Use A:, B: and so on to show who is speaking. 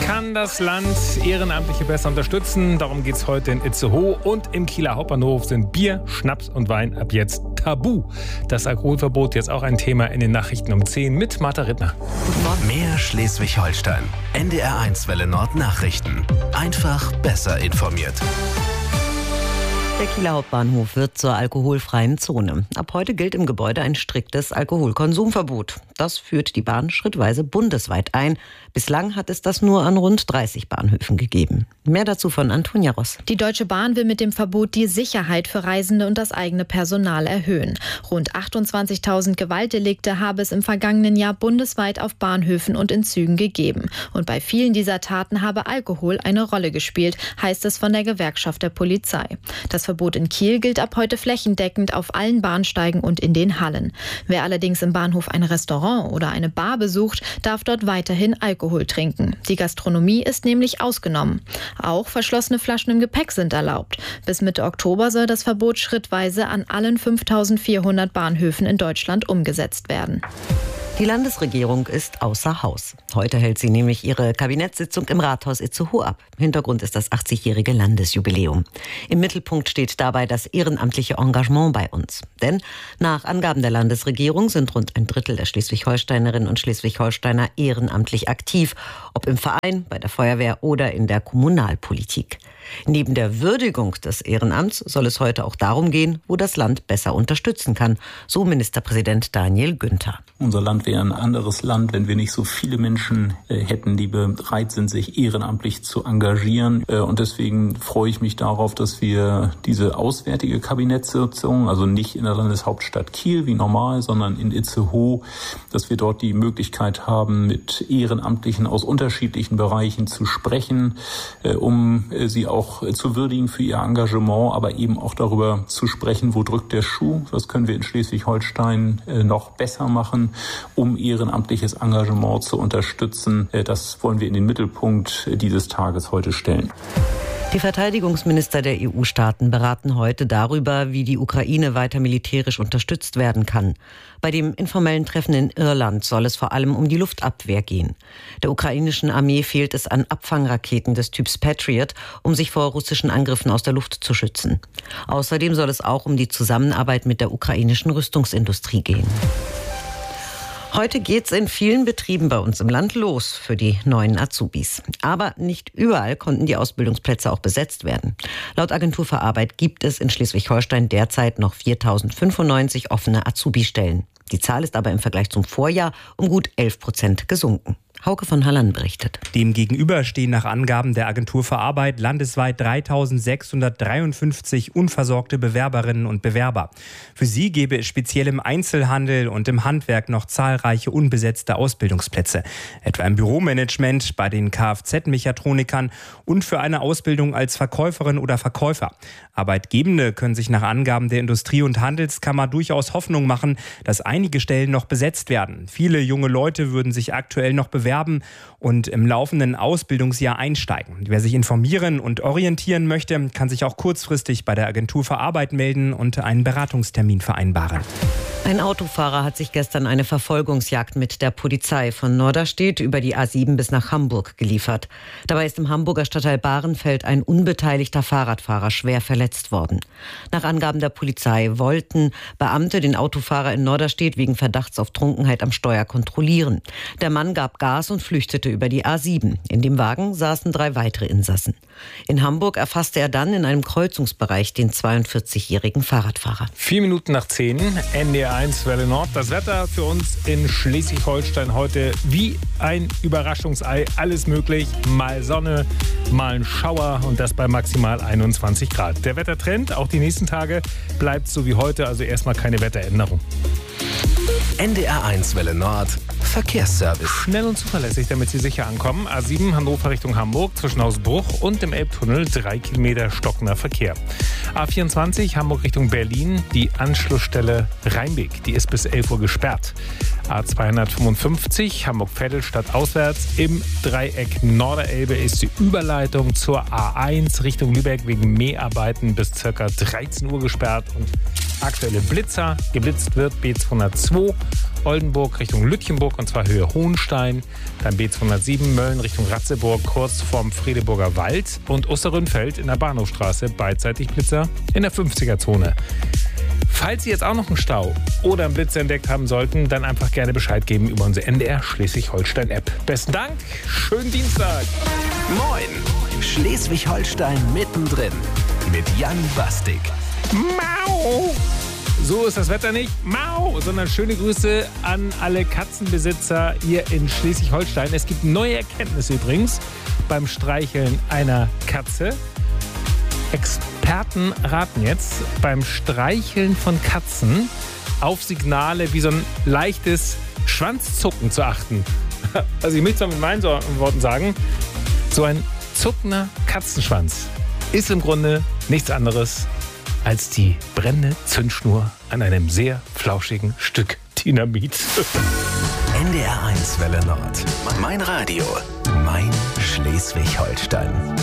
A: kann das Land Ehrenamtliche besser unterstützen? Darum geht es heute in Itzehoe. Und im Kieler Hauptbahnhof sind Bier, Schnaps und Wein ab jetzt tabu. Das Alkoholverbot jetzt auch ein Thema in den Nachrichten um 10 mit Martha Rittner.
B: Guten Morgen. Mehr Schleswig-Holstein. NDR1 Welle Nord Nachrichten. Einfach besser informiert.
C: Der Kieler Hauptbahnhof wird zur alkoholfreien Zone. Ab heute gilt im Gebäude ein striktes Alkoholkonsumverbot. Das führt die Bahn schrittweise bundesweit ein. Bislang hat es das nur an rund 30 Bahnhöfen gegeben. Mehr dazu von Antonia Ross.
D: Die Deutsche Bahn will mit dem Verbot die Sicherheit für Reisende und das eigene Personal erhöhen. Rund 28.000 Gewaltdelikte habe es im vergangenen Jahr bundesweit auf Bahnhöfen und in Zügen gegeben. Und bei vielen dieser Taten habe Alkohol eine Rolle gespielt, heißt es von der Gewerkschaft der Polizei. Das Verbot in Kiel gilt ab heute flächendeckend auf allen Bahnsteigen und in den Hallen. Wer allerdings im Bahnhof ein Restaurant oder eine Bar besucht, darf dort weiterhin Alkohol trinken. Die Gastronomie ist nämlich ausgenommen. Auch verschlossene Flaschen im Gepäck sind erlaubt. Bis Mitte Oktober soll das Verbot schrittweise an allen 5.400 Bahnhöfen in Deutschland umgesetzt werden.
C: Die Landesregierung ist außer Haus. Heute hält sie nämlich ihre Kabinettssitzung im Rathaus Itzehoe ab. Hintergrund ist das 80-jährige Landesjubiläum. Im Mittelpunkt steht dabei das ehrenamtliche Engagement bei uns. Denn nach Angaben der Landesregierung sind rund ein Drittel der Schleswig-Holsteinerinnen und Schleswig-Holsteiner ehrenamtlich aktiv, ob im Verein, bei der Feuerwehr oder in der Kommunalpolitik. Neben der Würdigung des Ehrenamts soll es heute auch darum gehen, wo das Land besser unterstützen kann, so Ministerpräsident Daniel Günther.
E: Unser Land wäre ein anderes Land, wenn wir nicht so viele Menschen hätten, die bereit sind, sich ehrenamtlich zu engagieren. Und deswegen freue ich mich darauf, dass wir diese auswärtige Kabinettssitzung, also nicht in der Landeshauptstadt Kiel wie normal, sondern in Itzehoe, dass wir dort die Möglichkeit haben, mit Ehrenamtlichen aus unterschiedlichen Bereichen zu sprechen, um sie auch zu würdigen für ihr Engagement, aber eben auch darüber zu sprechen, wo drückt der Schuh, was können wir in Schleswig-Holstein noch besser machen, um ehrenamtliches Engagement zu unterstützen. Das wollen wir in den Mittelpunkt dieses Tages heute stellen.
C: Die Verteidigungsminister der EU-Staaten beraten heute darüber, wie die Ukraine weiter militärisch unterstützt werden kann. Bei dem informellen Treffen in Irland soll es vor allem um die Luftabwehr gehen. Der ukrainischen Armee fehlt es an Abfangraketen des Typs Patriot, um sich vor russischen Angriffen aus der Luft zu schützen. Außerdem soll es auch um die Zusammenarbeit mit der ukrainischen Rüstungsindustrie gehen. Heute geht's in vielen Betrieben bei uns im Land los für die neuen Azubis. Aber nicht überall konnten die Ausbildungsplätze auch besetzt werden. Laut Agentur für Arbeit gibt es in Schleswig-Holstein derzeit noch 4.095 offene Azubi-Stellen. Die Zahl ist aber im Vergleich zum Vorjahr um gut 11% gesunken. Hauke von Halland berichtet.
F: Demgegenüber stehen nach Angaben der Agentur für Arbeit landesweit 3.653 unversorgte Bewerberinnen und Bewerber. Für sie gäbe es speziell im Einzelhandel und im Handwerk noch zahlreiche unbesetzte Ausbildungsplätze. Etwa im Büromanagement, bei den Kfz-Mechatronikern und für eine Ausbildung als Verkäuferin oder Verkäufer. Arbeitgebende können sich nach Angaben der Industrie- und Handelskammer durchaus Hoffnung machen, dass einige Stellen noch besetzt werden. Viele junge Leute würden sich aktuell noch bewerben und im laufenden Ausbildungsjahr einsteigen. Wer sich informieren und orientieren möchte, kann sich auch kurzfristig bei der Agentur für Arbeit melden und einen Beratungstermin vereinbaren.
C: Ein Autofahrer hat sich gestern eine Verfolgungsjagd mit der Polizei von Norderstedt über die A7 bis nach Hamburg geliefert. Dabei ist im Hamburger Stadtteil Bahrenfeld ein unbeteiligter Fahrradfahrer schwer verletzt worden. Nach Angaben der Polizei wollten Beamte den Autofahrer in Norderstedt wegen Verdachts auf Trunkenheit am Steuer kontrollieren. Der Mann gab Gas und flüchtete über die A7. In dem Wagen saßen 3 weitere Insassen. In Hamburg erfasste er dann in einem Kreuzungsbereich den 42-jährigen Fahrradfahrer.
A: 4 Minuten nach 10, NDR1 Welle Nord. Das Wetter für uns in Schleswig-Holstein heute wie ein Überraschungsei. Alles möglich, mal Sonne, mal ein Schauer und das bei maximal 21 Grad. Der Wettertrend, auch die nächsten Tage, bleibt so wie heute, also erstmal keine Wetteränderung.
B: NDR1 Welle Nord, Verkehrsservice.
A: Schnell und zuverlässig, damit Sie sicher ankommen. A7 Hannover Richtung Hamburg zwischen Hausbruch und dem Elbtunnel 3 Kilometer stockender Verkehr. A24 Hamburg Richtung Berlin, die Anschlussstelle Rheinweg, die ist bis 11 Uhr gesperrt. A255 Hamburg-Vettelstadt auswärts im Dreieck Norderelbe ist die Überleitung zur A1 Richtung Lübeck wegen Mäharbeiten bis ca. 13 Uhr gesperrt. Und aktuelle Blitzer. Geblitzt wird B202 Oldenburg Richtung Lütjenburg und zwar Höhe Hohenstein. Dann B207 Mölln Richtung Ratzeburg kurz vorm Fredeburger Wald und Osterrönfeld in der Bahnhofstraße beidseitig Blitzer in der 50er-Zone. Falls Sie jetzt auch noch einen Stau oder einen Blitzer entdeckt haben sollten, dann einfach gerne Bescheid geben über unsere NDR Schleswig-Holstein-App. Besten Dank, schönen Dienstag.
B: Moin, Schleswig-Holstein mittendrin mit Jan Bastik.
A: Mau! So ist das Wetter nicht, mau, sondern schöne Grüße an alle Katzenbesitzer hier in Schleswig-Holstein. Es gibt neue Erkenntnisse übrigens beim Streicheln einer Katze. Experten raten jetzt, beim Streicheln von Katzen auf Signale wie so ein leichtes Schwanzzucken zu achten. Also ich möchte es mal mit meinen Worten sagen, so ein zuckender Katzenschwanz ist im Grunde nichts anderes als die brennende Zündschnur an einem sehr flauschigen Stück Dynamit.
B: NDR 1 Welle Nord. Mein Radio. Mein Schleswig-Holstein.